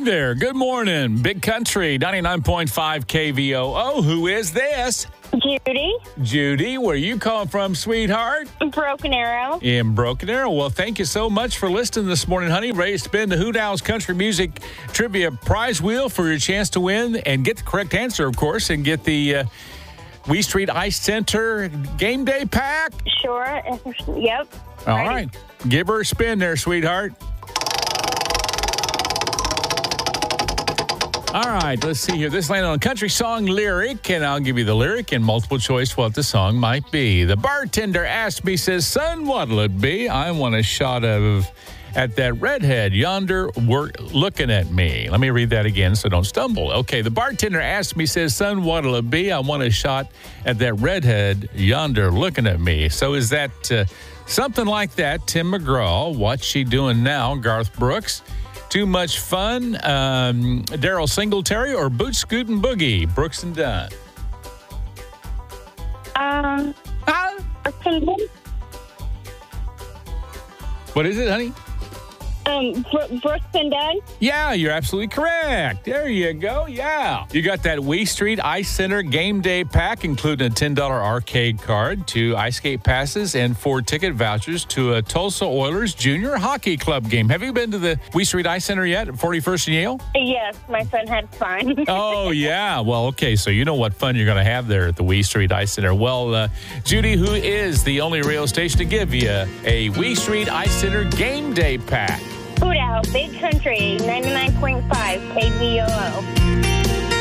there. Good morning. Big Country, 99.5 KVOO. Who is this? Judy. Judy, where you calling from, sweetheart? Broken Arrow. In Broken Arrow. Well, thank you so much for listening this morning, honey. Ready to spin the Hoot Owls Country Music Trivia prize wheel for your chance to win and get the correct answer, of course, and get the Wee Street Ice Center game day pack? Sure. Yep. All right. Give her a spin there, sweetheart. All right, let's see here. This landed on country song lyric, and I'll give you the lyric and multiple choice what the song might be. The bartender asked me, says, son, what'll it be? I want a shot of at that redhead yonder looking at me. Let me read that again so don't stumble. Okay, the bartender asked me, says, son, what'll it be? I want a shot at that redhead yonder looking at me. So is that something like that? Tim McGraw, What's She Doing Now? Garth Brooks. Too Much Fun, Daryl Singletary, or Boot Scootin' Boogie, Brooks and Dunn? What is it, honey? Brooks and Dunn. Yeah, you're absolutely correct. There you go. Yeah. You got that Wee Street Ice Center game day pack, including a $10 arcade card, 2 ice skate passes, and 4 ticket vouchers to a Tulsa Oilers Junior Hockey Club game. Have you been to the Wee Street Ice Center yet at 41st and Yale? Yes, my son had fun. Oh, yeah. Well, okay, so you know what fun you're going to have there at the Wee Street Ice Center. Well, Judy, who is the only radio station to give you a Wee Street Ice Center game day pack? Hoot Owl, Big Country, 99.5 KVOO.